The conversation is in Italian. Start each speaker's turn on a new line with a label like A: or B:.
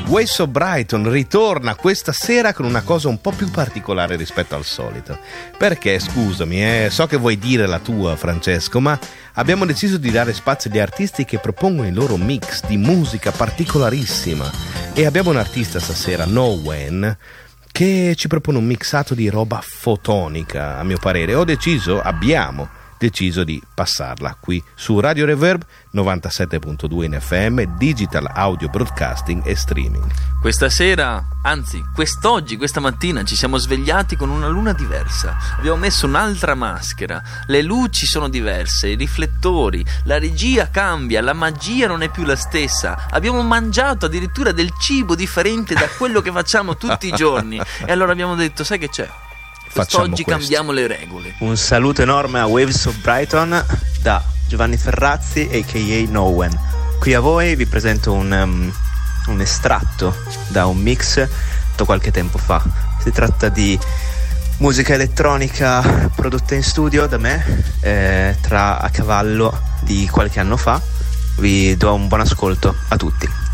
A: Waves of Brighton ritorna questa sera con una cosa un po' più particolare rispetto al solito. Perché, scusami, so che vuoi dire la tua, Francesco, ma abbiamo deciso di dare spazio agli artisti che propongono il loro mix di musica particolarissima. E abbiamo un artista stasera, Nowen, che ci propone un mixato di roba fotonica, a mio parere. Abbiamo deciso di passarla qui su Radio Reverb 97.2 in FM, digital audio broadcasting e streaming.
B: Questa sera, anzi quest'oggi, questa mattina ci siamo svegliati con una luna diversa. Abbiamo messo un'altra maschera, le luci sono diverse, i riflettori, la regia cambia, la magia non è più la stessa. Abbiamo mangiato addirittura del cibo differente da quello che facciamo tutti i giorni. E allora abbiamo detto, sai che c'è? Quest'oggi cambiamo le regole.
C: Un saluto enorme a Waves of Brighton da Giovanni Ferrazzi a.k.a. Nowen. Qui a voi vi presento un estratto da un mix da qualche tempo fa. Si tratta di musica elettronica prodotta in studio da me a cavallo di qualche anno fa. Vi do un buon ascolto a tutti.